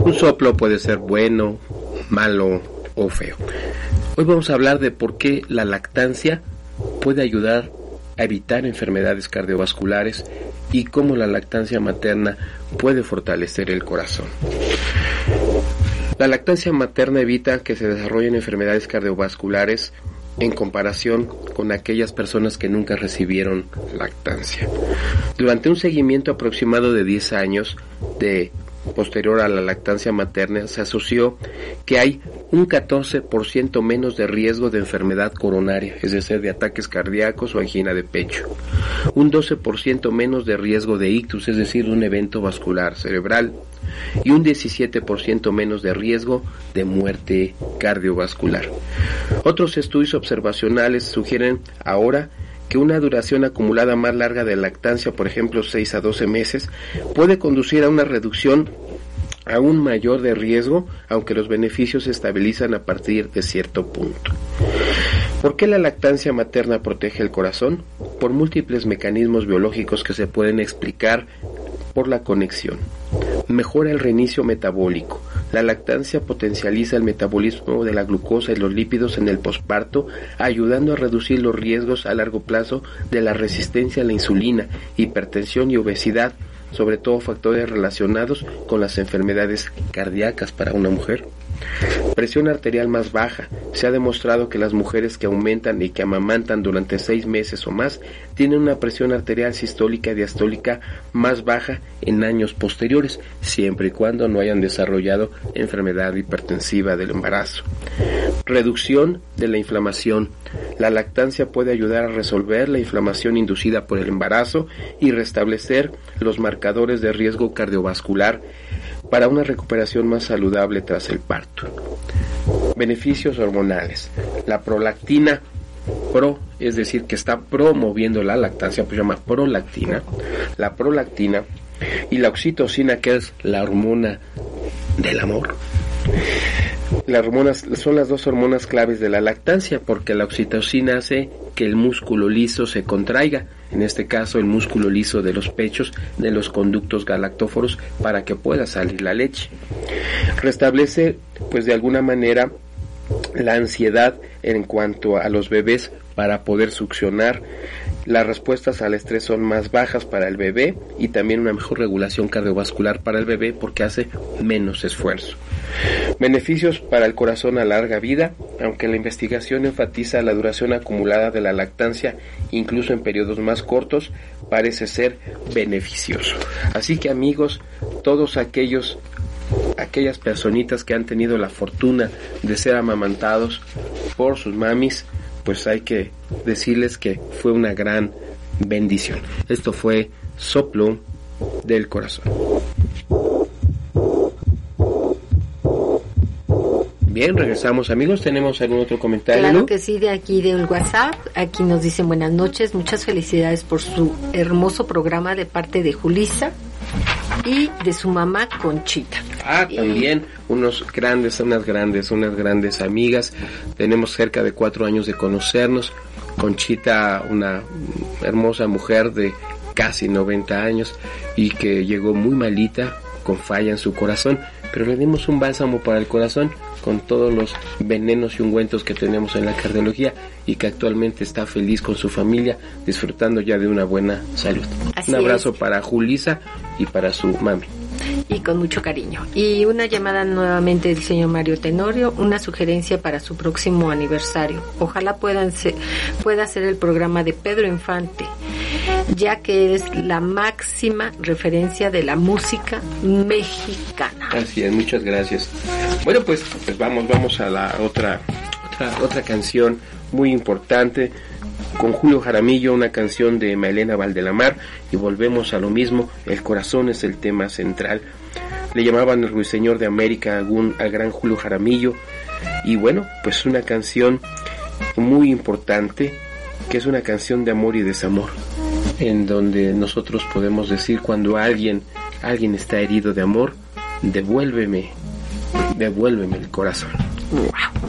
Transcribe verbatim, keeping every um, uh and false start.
Un soplo puede ser bueno, malo o feo. Hoy vamos a hablar de por qué la lactancia puede ayudar a evitar enfermedades cardiovasculares y cómo la lactancia materna puede fortalecer el corazón. La lactancia materna evita que se desarrollen enfermedades cardiovasculares en comparación con aquellas personas que nunca recibieron lactancia. Durante un seguimiento aproximado de diez años de posterior a la lactancia materna, se asoció que hay un catorce por ciento menos de riesgo de enfermedad coronaria, es decir, de ataques cardíacos o angina de pecho, un doce por ciento menos de riesgo de ictus, es decir, un evento vascular cerebral, y un diecisiete por ciento menos de riesgo de muerte cardiovascular. Otros estudios observacionales sugieren ahora que una duración acumulada más larga de lactancia, por ejemplo seis a doce meses, puede conducir a una reducción aún mayor de riesgo, aunque los beneficios se estabilizan a partir de cierto punto. ¿Por qué la lactancia materna protege el corazón? Por múltiples mecanismos biológicos que se pueden explicar por la conexión. Mejora el reinicio metabólico. La lactancia potencializa el metabolismo de la glucosa y los lípidos en el posparto, ayudando a reducir los riesgos a largo plazo de la resistencia a la insulina, hipertensión y obesidad, sobre todo factores relacionados con las enfermedades cardíacas para una mujer. Presión arterial más baja. Se ha demostrado que las mujeres que aumentan y que amamantan durante seis meses o más tienen una presión arterial sistólica y diastólica más baja en años posteriores, siempre y cuando no hayan desarrollado enfermedad hipertensiva del embarazo. Reducción de la inflamación. La lactancia puede ayudar a resolver la inflamación inducida por el embarazo y restablecer los marcadores de riesgo cardiovascular para una recuperación más saludable tras el parto. Beneficios hormonales. La prolactina pro, es decir, que está promoviendo la lactancia, pues se llama prolactina. La prolactina y la oxitocina, que es la hormona del amor. Las hormonas son las dos hormonas claves de la lactancia, porque la oxitocina hace que el músculo liso se contraiga, en este caso el músculo liso de los pechos, de los conductos galactóforos, para que pueda salir la leche. Restablece, pues de alguna manera, la ansiedad en cuanto a los bebés para poder succionar. Las respuestas al estrés son más bajas para el bebé y también una mejor regulación cardiovascular para el bebé porque hace menos esfuerzo. Beneficios para el corazón a larga vida. Aunque la investigación enfatiza la duración acumulada de la lactancia, incluso en periodos más cortos, parece ser beneficioso. Así que, amigos, todos aquellos aquellas personitas que han tenido la fortuna de ser amamantados por sus mamis, pues hay que decirles que fue una gran bendición. Esto fue Soplo del Corazón. Bien, regresamos, amigos. ¿Tenemos algún otro comentario? Claro, ¿no? que sí, de aquí del WhatsApp. Aquí nos dicen buenas noches, muchas felicidades por su hermoso programa de parte de Julissa y de su mamá Conchita. Ah, también y... unos grandes, unas grandes, unas grandes amigas. Tenemos cerca de cuatro años de conocernos. Conchita, una hermosa mujer de casi noventa años y que llegó muy malita, con falla en su corazón, pero le dimos un bálsamo para el corazón con todos los venenos y ungüentos que tenemos en la cardiología y que actualmente está feliz con su familia, disfrutando ya de una buena salud. Así un abrazo es. Para Julissa y para su mami. Y con mucho cariño. Y una llamada nuevamente del señor Mario Tenorio, una sugerencia para su próximo aniversario. Ojalá puedan ser, pueda ser el programa de Pedro Infante, ya que es la máxima referencia de la música mexicana. Así es, muchas gracias. Bueno, pues, pues vamos, vamos a la otra, otra, otra canción muy importante, con Julio Jaramillo, una canción de Maelena Valdelamar, y volvemos a lo mismo, el corazón es el tema central. Le llamaban el ruiseñor de América algún, al gran Julio Jaramillo, y bueno, pues una canción muy importante, que es una canción de amor y desamor, en donde nosotros podemos decir cuando alguien, alguien está herido de amor, devuélveme, devuélveme el corazón. Wow.